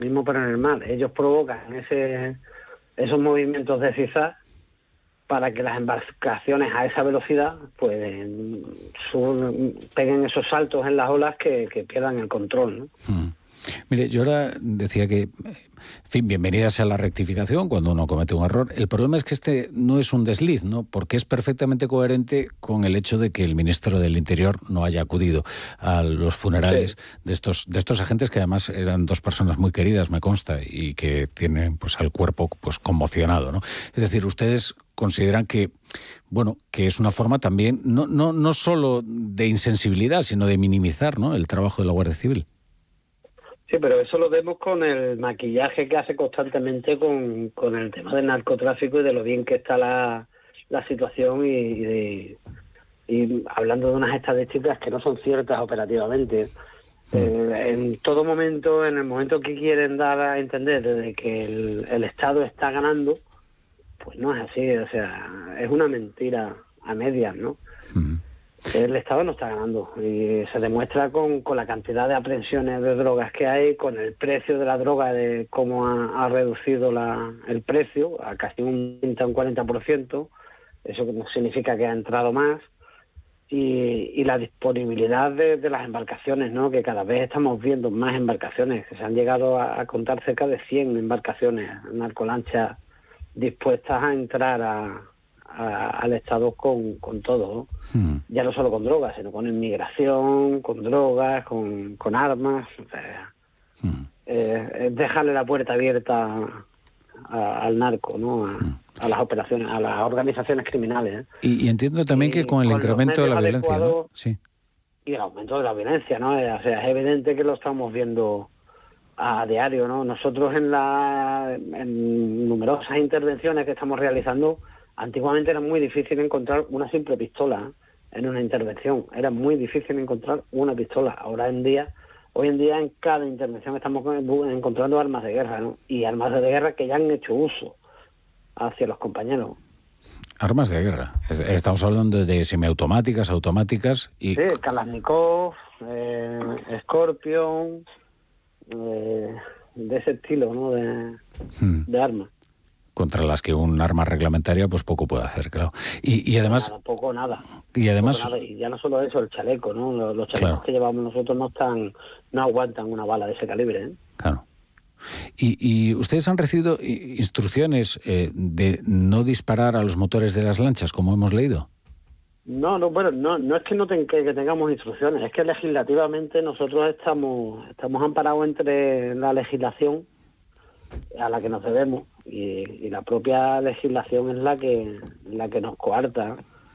mismo pero en el mar. Ellos provocan esos movimientos de zigzag para que las embarcaciones a esa velocidad pues peguen esos saltos en las olas que pierdan el control, ¿no? Mire, yo ahora decía que, en fin, bienvenida sea la rectificación cuando uno comete un error. El problema es que este no es un desliz, ¿no? Porque es perfectamente coherente con el hecho de que el ministro del Interior no haya acudido a los funerales de estos agentes, que además eran dos personas muy queridas, me consta, y que tienen pues al cuerpo pues conmocionado, ¿no? Es decir, ustedes consideran que, bueno, que es una forma también no solo de insensibilidad, sino de minimizar, ¿no?, el trabajo de la Guardia Civil. Sí, pero eso lo vemos con el maquillaje que hace constantemente con el tema del narcotráfico y de lo bien que está la situación y hablando de unas estadísticas que no son ciertas operativamente. En todo momento, en el momento que quieren dar a entender de que el Estado está ganando, pues no es así, o sea, es una mentira a medias, ¿no? El Estado no está ganando y se demuestra con la cantidad de aprehensiones de drogas que hay, con el precio de la droga, de cómo ha reducido el precio a casi un 30 o un 40%, eso significa que ha entrado más, y la disponibilidad de las embarcaciones, ¿no?, que cada vez estamos viendo más embarcaciones, que se han llegado a contar cerca de 100 embarcaciones, narcolanchas dispuestas a entrar al Estado con todo, ¿no? Ya no solo con drogas, sino con inmigración, con drogas, con armas. O sea, dejarle la puerta abierta al narco, ¿no? A las operaciones, a las organizaciones criminales, ¿eh? Y entiendo también que con el incremento de la violencia, ¿no? Sí. Y el aumento de la violencia, ¿no? O sea, es evidente que lo estamos viendo a diario, ¿no? Nosotros en numerosas intervenciones que estamos realizando, antiguamente era muy difícil encontrar una simple pistola en una intervención. Era muy difícil encontrar una pistola. Hoy en día en cada intervención estamos encontrando armas de guerra, ¿no? Y armas de guerra que ya han hecho uso hacia los compañeros. Armas de guerra. Estamos hablando de semiautomáticas, automáticas y... Sí, Kalashnikov, Scorpion, de ese estilo, ¿no? De armas. Contra las que un arma reglamentaria pues poco puede hacer, claro. Y además... Nada. Y además... Y ya no solo eso, el chaleco, ¿no? Los chalecos que llevamos nosotros no aguantan una bala de ese calibre, ¿eh? Claro. ¿Y ustedes han recibido instrucciones de no disparar a los motores de las lanchas, como hemos leído? No es que que tengamos instrucciones, es que legislativamente nosotros estamos amparados entre la legislación a la que nos debemos y la propia legislación es la que nos coarta.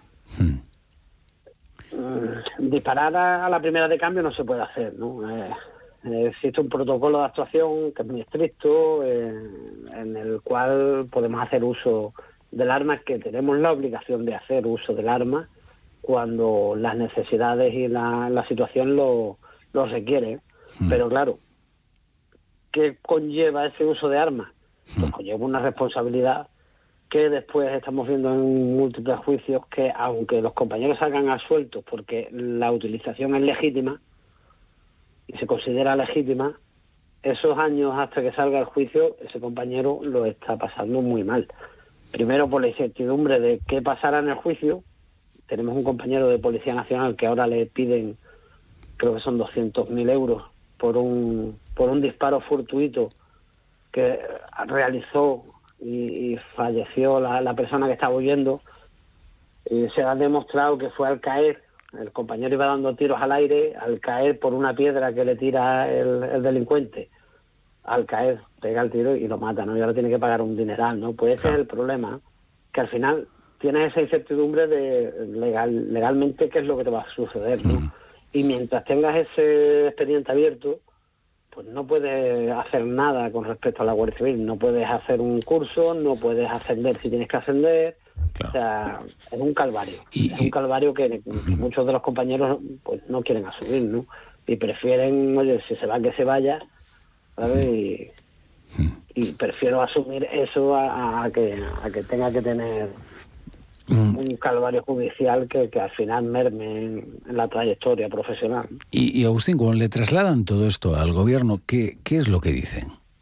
Disparar a la primera de cambio no se puede hacer, ¿no? Existe un protocolo de actuación que es muy estricto, en el cual podemos hacer uso del arma, que tenemos la obligación de hacer uso del arma cuando las necesidades y la situación lo requiere. Pero claro, ¿qué conlleva ese uso de armas? Pues conlleva una responsabilidad que después estamos viendo en múltiples juicios, que aunque los compañeros salgan absueltos porque la utilización es legítima y se considera legítima, esos años hasta que salga el juicio, ese compañero lo está pasando muy mal. Primero por la incertidumbre de qué pasará en el juicio. Tenemos un compañero de Policía Nacional que ahora le piden, creo que son 200.000 euros por un disparo fortuito que realizó y falleció la persona que estaba huyendo. Y se ha demostrado que fue al caer, el compañero iba dando tiros al aire, al caer por una piedra que le tira el delincuente, al caer pega el tiro y lo mata, ¿no? Y ahora tiene que pagar un dineral, ¿no? Pues ese es el problema, que al final tienes esa incertidumbre de legalmente qué es lo que te va a suceder, ¿no? Y mientras tengas ese expediente abierto, pues no puedes hacer nada con respecto a la Guardia Civil. No puedes hacer un curso, no puedes ascender si tienes que ascender. Claro. O sea, es un calvario. Es un calvario que muchos de los compañeros pues no quieren asumir, ¿no? Y prefieren, oye, si se va, que se vaya, ¿sabes? Y prefiero asumir eso a que tenga que tener un calvario judicial que al final merme en la trayectoria profesional. Y Agustín, cuando le trasladan todo esto al gobierno, ¿qué es lo que dicen?